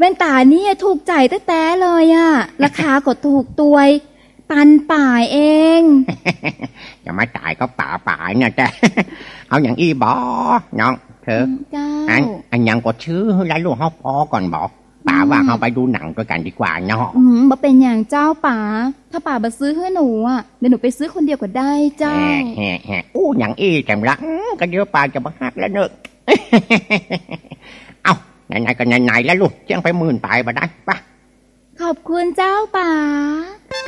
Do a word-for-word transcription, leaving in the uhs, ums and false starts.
ว่นตานี่ถูกใจแต้ๆเลยอะราคาก็ถูกตัวปันป่ายเองอย่ามาจ่ายก็ป่าป่ายนะจ๊ะเอาอย่างอีบอน้องเธออันอันยังก็ชื่อแล้วลูกเขาพอก่อนบอกป่าว่าเขาไปดูหนังด้วยกันดีกว่าเนาะอืมบ่เป็นอย่างเจ้าป่าถ้าป่ามาซื้อให้หนูอ่ะเดี๋ยวหนูไปซื้อคนเดียวก็ได้เจ้าแฮ่แฮ่อู้อย่างอีแจ่มละก็เดี๋ยวป่าจะมาหักแล้วเนอะเอาไหนๆก็ไหนๆแล้วลูกเจ้าไปหมื่นไปมาได้ปะขอบคุณเจ้าป่า